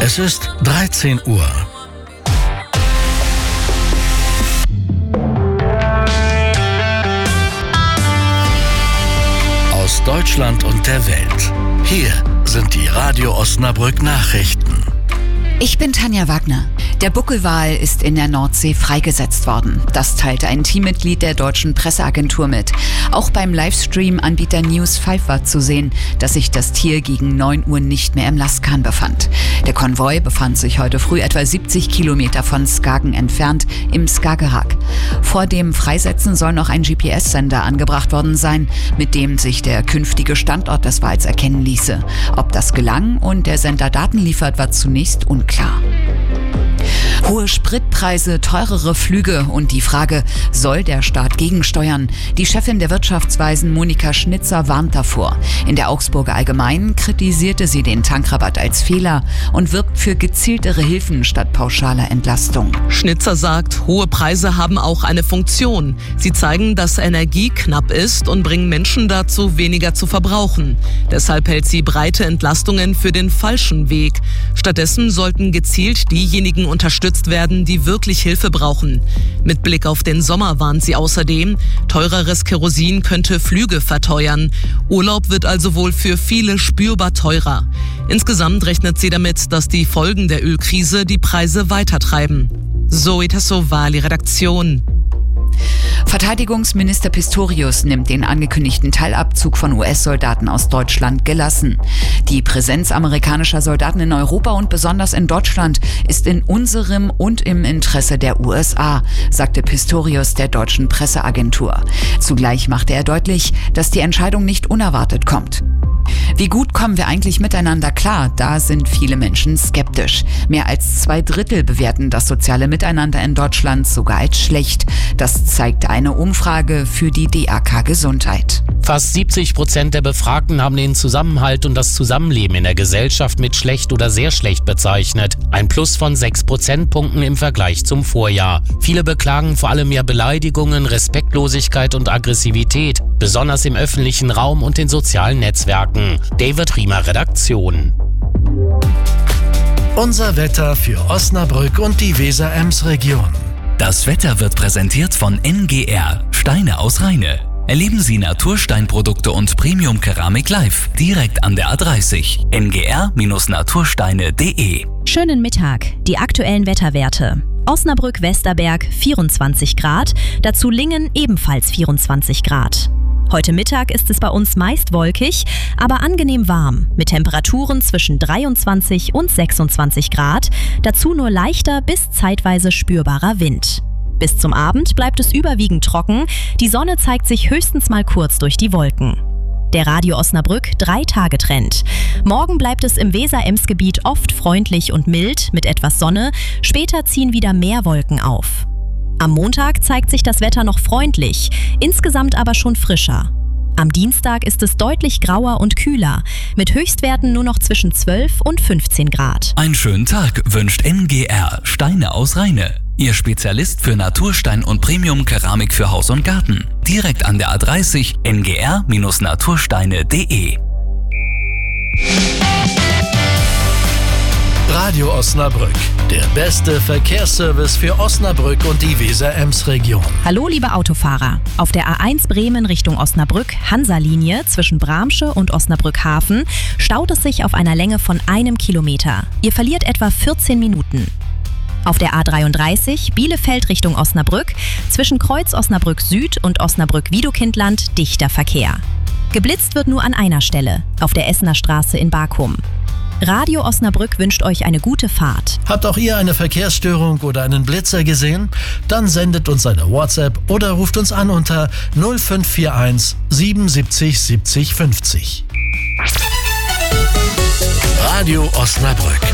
Es ist 13 Uhr. Aus Deutschland und der Welt. Hier sind die Radio Osnabrück Nachrichten. Ich bin Tanja Wagner. Der Buckelwal ist in der Nordsee freigesetzt worden. Das teilte ein Teammitglied der deutschen Presseagentur mit. Auch beim Livestream-Anbieter News5 war zu sehen, dass sich das Tier gegen 9 Uhr nicht mehr im Lastkahn befand. Der Konvoi befand sich heute früh etwa 70 Kilometer von Skagen entfernt im Skagerrak. Vor dem Freisetzen soll noch ein GPS-Sender angebracht worden sein, mit dem sich der künftige Standort des Wals erkennen ließe. Ob das gelang und der Sender Daten liefert, war zunächst unklar. Hohe Spritpreise, teurere Flüge und die Frage, soll der Staat gegensteuern? Die Chefin der Wirtschaftsweisen Monika Schnitzer warnt davor. In der Augsburger Allgemeinen kritisierte sie den Tankrabatt als Fehler und wirbt für gezieltere Hilfen statt pauschaler Entlastung. Schnitzer sagt, hohe Preise haben auch eine Funktion. Sie zeigen, dass Energie knapp ist und bringen Menschen dazu, weniger zu verbrauchen. Deshalb hält sie breite Entlastungen für den falschen Weg. Stattdessen sollten gezielt diejenigen unterstützt werden, die wirklich Hilfe brauchen. Mit Blick auf den Sommer warnt sie außerdem, teureres Kerosin könnte Flüge verteuern. Urlaub wird also wohl für viele spürbar teurer. Insgesamt rechnet sie damit, dass die Folgen der Ölkrise die Preise weitertreiben. Zoe Tassovali, Redaktion. Verteidigungsminister Pistorius nimmt den angekündigten Teilabzug von US-Soldaten aus Deutschland gelassen. Die Präsenz amerikanischer Soldaten in Europa und besonders in Deutschland ist in unserem und im Interesse der USA, sagte Pistorius der deutschen Presseagentur. Zugleich machte er deutlich, dass die Entscheidung nicht unerwartet kommt. Wie gut kommen wir eigentlich miteinander klar? Da sind viele Menschen skeptisch. Mehr als 2/3 bewerten das soziale Miteinander in Deutschland sogar als schlecht. Das zeigt eine Umfrage für die DAK Gesundheit. Fast 70% der Befragten haben den Zusammenhalt und das Zusammenleben in der Gesellschaft mit schlecht oder sehr schlecht bezeichnet. Ein Plus von 6 Prozentpunkten im Vergleich zum Vorjahr. Viele beklagen vor allem mehr Beleidigungen, Respektlosigkeit und Aggressivität, besonders im öffentlichen Raum und den sozialen Netzwerken. David Riemer, Redaktion. Unser Wetter für Osnabrück und die Weser-Ems-Region. Das Wetter wird präsentiert von NGR, Steine aus Rheine. Erleben Sie Natursteinprodukte und Premium-Keramik live, direkt an der A30. ngr-natursteine.de. Schönen Mittag, die aktuellen Wetterwerte. Osnabrück-Westerberg 24 Grad, dazu Lingen ebenfalls 24 Grad. Heute Mittag ist es bei uns meist wolkig, aber angenehm warm, mit Temperaturen zwischen 23 und 26 Grad, dazu nur leichter bis zeitweise spürbarer Wind. Bis zum Abend bleibt es überwiegend trocken, die Sonne zeigt sich höchstens mal kurz durch die Wolken. Der Radio Osnabrück 3-Tage-Trend. Morgen bleibt es im Weser-Ems-Gebiet oft freundlich und mild mit etwas Sonne, später ziehen wieder mehr Wolken auf. Am Montag zeigt sich das Wetter noch freundlich, insgesamt aber schon frischer. Am Dienstag ist es deutlich grauer und kühler, mit Höchstwerten nur noch zwischen 12 und 15 Grad. Einen schönen Tag wünscht NGR, Steine aus Rheine. Ihr Spezialist für Naturstein und Premium-Keramik für Haus und Garten. Direkt an der A30 ngr-natursteine.de. Radio Osnabrück, der beste Verkehrsservice für Osnabrück und die Weser-Ems-Region. Hallo liebe Autofahrer. Auf der A1 Bremen Richtung Osnabrück, Hansa-Linie zwischen Bramsche und Osnabrück-Hafen staut es sich auf einer Länge von 1 Kilometer. Ihr verliert etwa 14 Minuten. Auf der A33 Bielefeld Richtung Osnabrück zwischen Kreuz Osnabrück Süd und Osnabrück Widokindland dichter Verkehr. Geblitzt wird nur an einer Stelle, auf der Essener Straße in Barkum. Radio Osnabrück wünscht euch eine gute Fahrt. Habt auch ihr eine Verkehrsstörung oder einen Blitzer gesehen? Dann sendet uns eine WhatsApp oder ruft uns an unter 0541 77 70 50. Radio Osnabrück.